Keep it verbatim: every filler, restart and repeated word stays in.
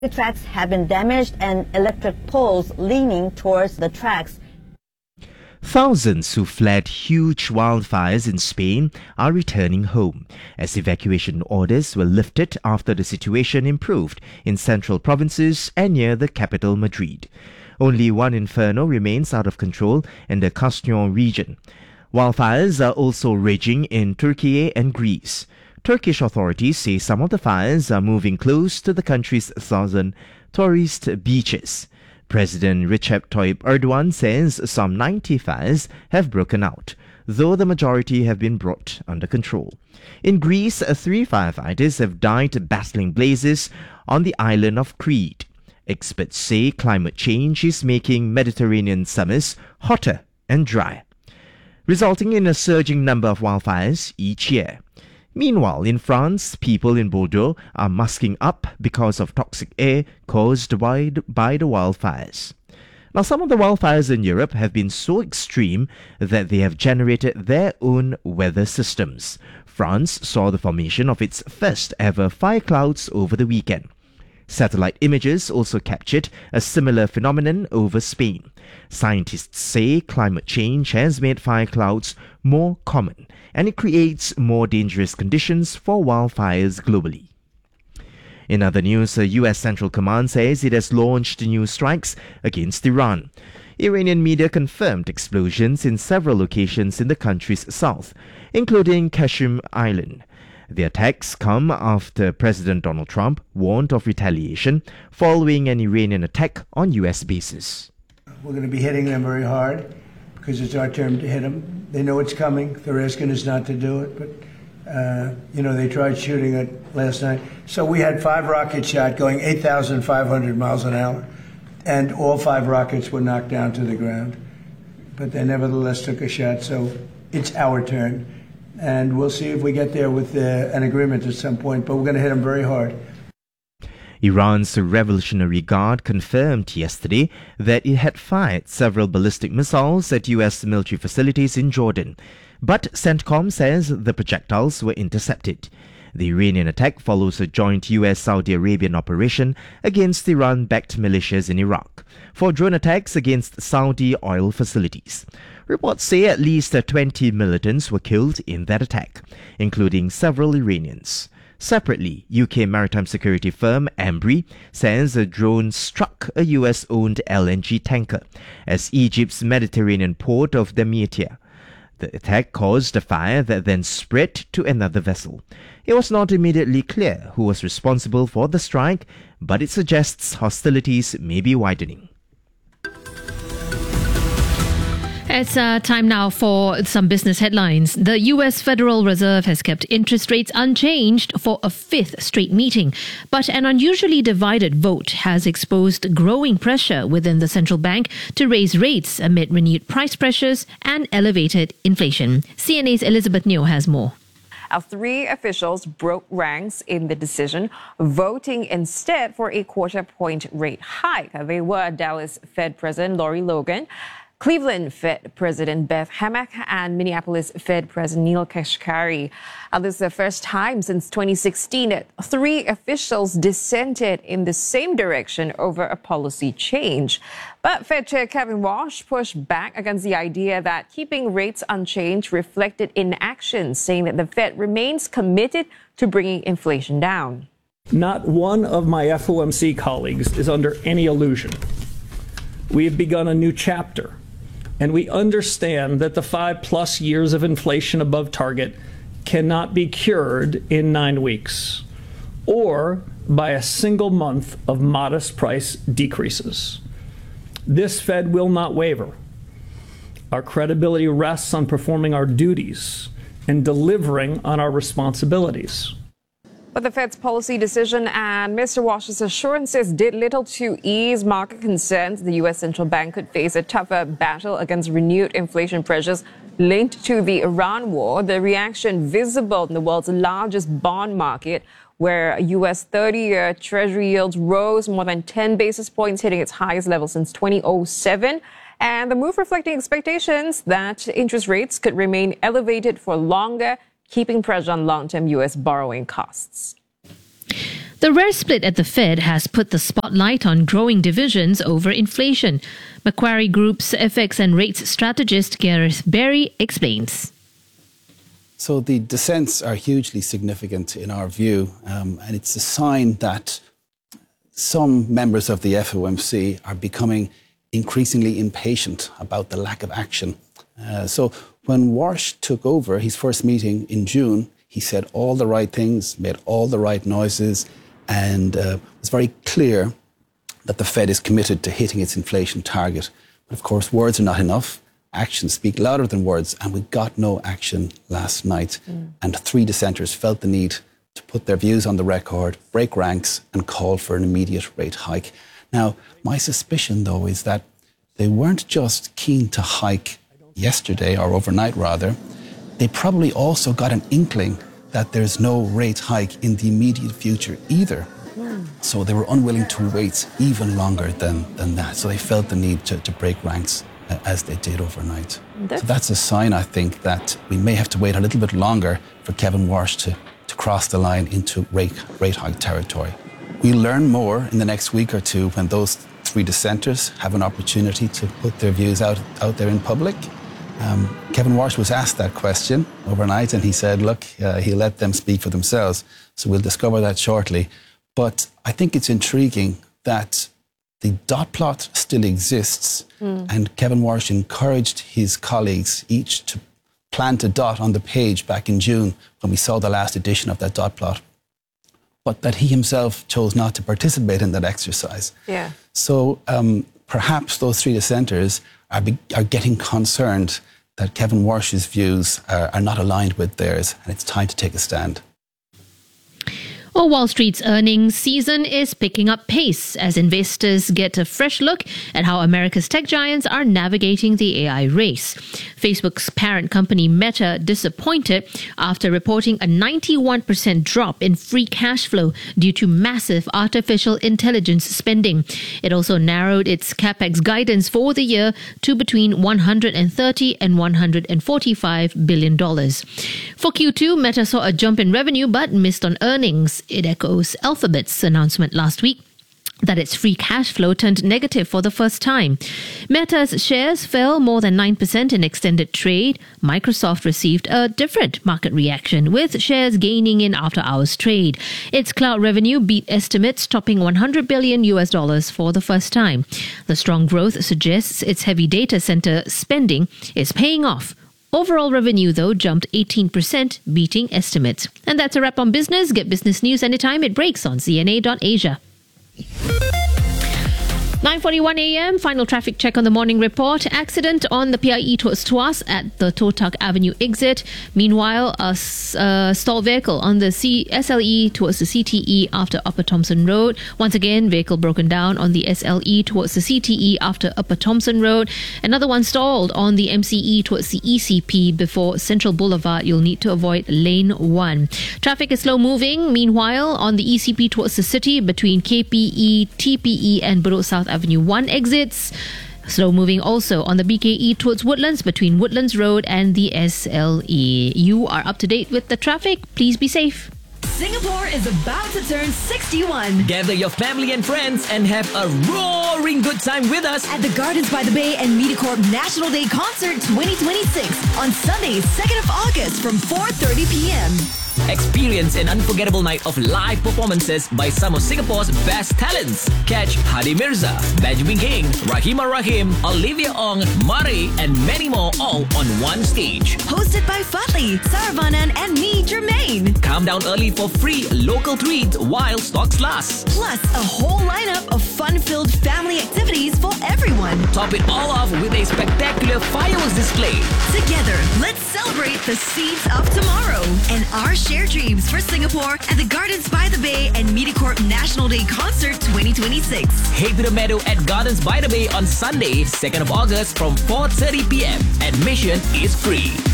The tracks have been damaged and electric poles leaning towards the tracks. Thousands who fled huge wildfires in Spain are returning home as evacuation orders were lifted after the situation improved in central provinces and near the capital Madrid. Only one inferno remains out of control in the Castellón region. Wildfires are also raging in Turkey and Greece. Turkish authorities say some of the fires are moving close to the country's southern tourist beaches. President Recep Tayyip Erdogan says some ninety fires have broken out, though the majority have been brought under control. In Greece, three firefighters have died battling blazes on the island of Crete. Experts say climate change is making Mediterranean summers hotter and drier, resulting in a surging number of wildfires each year. Meanwhile, in France, people in Bordeaux are masking up because of toxic air caused by, by the wildfires. Now, some of the wildfires in Europe have been so extreme that they have generated their own weather systems. France saw the formation of its first ever fire clouds over the weekend. Satellite images also captured a similar phenomenon over Spain. Scientists say climate change has made fire clouds more common, and it creates more dangerous conditions for wildfires globally. In other news, the U S Central Command says it has launched new strikes against Iran. Iranian media confirmed explosions in several locations in the country's south, including Qashm Island. The attacks come after President Donald Trump warned of retaliation following an Iranian attack on U S bases. We're going to be hitting them very hard because it's our turn to hit them. They know it's coming. They're asking us not to do it, but, uh, you know, they tried shooting it last night. So we had five rockets shot going eight thousand five hundred miles an hour, and all five rockets were knocked down to the ground. But they nevertheless took a shot, so it's our turn. And we'll see if we get there with uh, an agreement at some point, but we're going to hit them very hard. Iran's Revolutionary Guard confirmed yesterday that it had fired several ballistic missiles at U S military facilities in Jordan, but CENTCOM says the projectiles were intercepted. The Iranian attack follows a joint U S-Saudi Arabian operation against Iran-backed militias in Iraq for drone attacks against Saudi oil facilities. Reports say at least twenty militants were killed in that attack, including several Iranians. Separately, U K maritime security firm Embry says a drone struck a U S-owned L N G tanker as Egypt's Mediterranean port of Damietta. The attack caused a fire that then spread to another vessel. It was not immediately clear who was responsible for the strike, but it suggests hostilities may be widening. It's uh, time now for some business headlines. The U S Federal Reserve has kept interest rates unchanged for a fifth straight meeting, but an unusually divided vote has exposed growing pressure within the central bank to raise rates amid renewed price pressures and elevated inflation. C N A's Elizabeth Neo has more. Our three officials broke ranks in the decision, voting instead for a quarter point rate hike. They were Dallas Fed President Lori Logan, Cleveland Fed President Beth Hammack, and Minneapolis Fed President Neil Kashkari. Uh, this is the first time since twenty sixteen that three officials dissented in the same direction over a policy change. But Fed Chair Kevin Walsh pushed back against the idea that keeping rates unchanged reflected inaction, saying that the Fed remains committed to bringing inflation down. Not one of my F O M C colleagues is under any illusion. We have begun a new chapter, and we understand that the five plus years of inflation above target cannot be cured in nine weeks or by a single month of modest price decreases. This Fed will not waver. Our credibility rests on performing our duties and delivering on our responsibilities. But the Fed's policy decision and Mister Walsh's assurances did little to ease market concerns. The U S central bank could face a tougher battle against renewed inflation pressures linked to the Iran war. The reaction visible in the world's largest bond market, where U S thirty-year Treasury yields rose more than ten basis points, hitting its highest level since two thousand seven. And the move reflecting expectations that interest rates could remain elevated for longer, keeping pressure on long-term U S borrowing costs. The rare split at the Fed has put the spotlight on growing divisions over inflation. Macquarie Group's F X and rates strategist Gareth Berry explains. So the dissents are hugely significant in our view, um, and it's a sign that some members of the F O M C are becoming increasingly impatient about the lack of action. Uh, so when Warsh took over his first meeting in June, he said all the right things, made all the right noises, and uh, was very clear that the Fed is committed to hitting its inflation target. But of course, words are not enough. Actions speak louder than words, and we got no action last night. Mm. And three dissenters felt the need to put their views on the record, break ranks, and call for an immediate rate hike. Now, my suspicion, though, is that they weren't just keen to hike yesterday, or overnight rather. They probably also got an inkling that there's no rate hike in the immediate future either. Mm. So they were unwilling to wait even longer than, than that. So they felt the need to, to break ranks uh, as they did overnight. That's- so that's a sign, I think, that we may have to wait a little bit longer for Kevin Warsh to, to cross the line into rate, rate hike territory. We'll learn more in the next week or two when those three dissenters have an opportunity to put their views out, out there in public. Um, Kevin Warsh was asked that question overnight, and he said, look, uh, he'll let them speak for themselves. So we'll discover that shortly. But I think it's intriguing that the dot plot still exists, mm. and Kevin Warsh encouraged his colleagues each to plant a dot on the page back in June when we saw the last edition of that dot plot, but that he himself chose not to participate in that exercise. Yeah. So um, perhaps those three dissenters are, be- are getting concerned that Kevin Warsh's views are, are not aligned with theirs, and it's time to take a stand. Well, Wall Street's earnings season is picking up pace as investors get a fresh look at how America's tech giants are navigating the A I race. Facebook's parent company Meta disappointed after reporting a ninety-one percent drop in free cash flow due to massive artificial intelligence spending. It also narrowed its capex guidance for the year to between one hundred thirty and one hundred forty-five billion dollars. For Q two, Meta saw a jump in revenue but missed on earnings. It echoes Alphabet's announcement last week that its free cash flow turned negative for the first time. Meta's shares fell more than nine percent in extended trade. Microsoft received a different market reaction, with shares gaining in after-hours trade. Its cloud revenue beat estimates, topping one hundred billion U S dollars for the first time. The strong growth suggests its heavy data center spending is paying off. Overall revenue, though, jumped eighteen percent, beating estimates. And that's a wrap on business. Get business news anytime it breaks on C N A dot Asia. nine forty-one a.m. Final traffic check on the morning report. Accident on the P I E towards Tuas at the Toh Tuck Avenue exit. Meanwhile, a uh, stalled vehicle on the C- S L E towards the C T E after Upper Thompson Road. Once again, vehicle broken down on the S L E towards the C T E after Upper Thompson Road. Another one stalled on the M C E towards the E C P before Central Boulevard. You'll need to avoid lane one. Traffic is slow moving. Meanwhile, on the E C P towards the city between K P E, T P E and Bedok South Avenue one exits. Slow moving also on the B K E towards Woodlands between Woodlands Road and the S L E. You are up to date with the traffic. Please be safe. Singapore is about to turn sixty-one. Gather your family and friends and have a roaring good time with us at the Gardens by the Bay and MediaCorp National Day Concert twenty twenty-six on Sunday, second of August from four thirty p.m. Experience an unforgettable night of live performances by some of Singapore's best talents. Catch Hadi Mirza, Benjamin King, Rahima Rahim, Olivia Ong, Mari, and many more all on one stage. Hosted by Fatli, Saravanan, and me, Jermaine. Come down early for free local treats while stocks last. Plus, a whole lineup of fun-filled family activities for everyone. Top it all off with a spectacular fireworks display. Together, let's celebrate the seeds of tomorrow and our shared dreams for Singapore at the Gardens by the Bay and MediaCorp National Day Concert twenty twenty-six. Head to the meadow at Gardens by the Bay on Sunday, second of August from four thirty p.m. Admission is free.